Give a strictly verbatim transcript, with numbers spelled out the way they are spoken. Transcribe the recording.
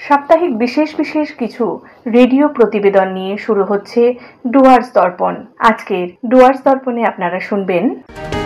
সাপ্তাহিক বিশেষ বিশেষ কিছু রেডিও প্রতিবেদন নিয়ে শুরু হচ্ছে ডুয়ার্স দর্পণ। আজকের ডুয়ার্স দর্পণে আপনারা শুনবেন